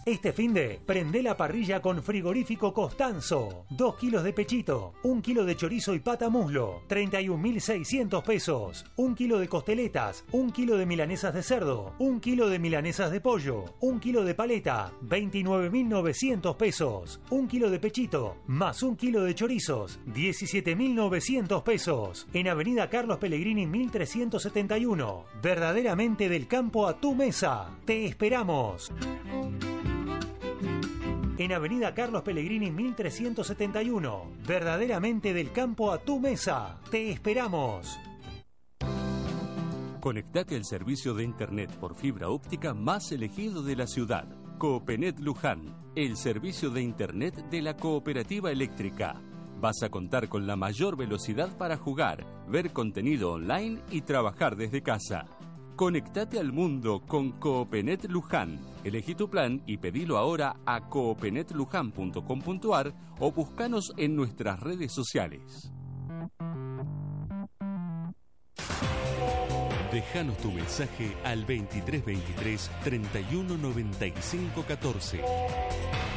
Este finde, prende la parrilla con Frigorífico Costanzo. 2 kilos de pechito, 1 kilo de chorizo y pata muslo, 31.600 pesos. 1 kilo de costeletas, 1 kilo de milanesas de cerdo, 1 kilo de milanesas de pollo, 1 kilo de paleta, 29.900 pesos. 1 kilo de pechito, más 1 kilo de chorizos, 17.900 pesos. En Avenida Carlos Pellegrini 1371. Verdaderamente del campo a tu mesa. Te esperamos. En Avenida Carlos Pellegrini 1371. Verdaderamente del campo a tu mesa. Te esperamos. Conectate al servicio de Internet por fibra óptica más elegido de la ciudad. Coopenet Luján, el servicio de Internet de la Cooperativa Eléctrica. Vas a contar con la mayor velocidad para jugar, ver contenido online y trabajar desde casa. Conectate al mundo con Coopenet Luján. Elegí tu plan y pedilo ahora a coopenetlujan.com.ar o buscanos en nuestras redes sociales. Déjanos tu mensaje al 2323 3195 14.